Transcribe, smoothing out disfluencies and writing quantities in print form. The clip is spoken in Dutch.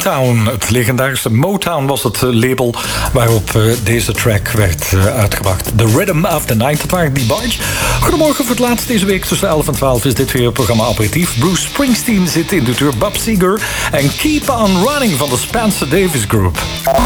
Motown. Het legendarische Motown was het label waarop deze track werd uitgebracht. The Rhythm of the Night, dat waren die Boys. Goedemorgen, voor het laatst deze week tussen 11 en 12 is dit weer het programma Aperitief. Bruce Springsteen zit in de deur, Bob Seger en Keep On Running van de Spencer Davis Group.